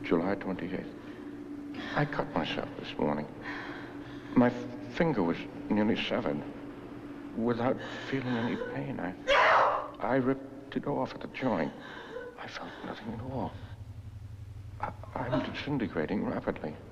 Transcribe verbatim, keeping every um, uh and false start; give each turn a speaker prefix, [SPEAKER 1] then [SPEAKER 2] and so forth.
[SPEAKER 1] July twenty-eighth. I cut myself this morning. My finger was nearly severed. Without feeling any pain, I, I ripped it off at the joint. I felt nothing at all. I, I'm disintegrating rapidly.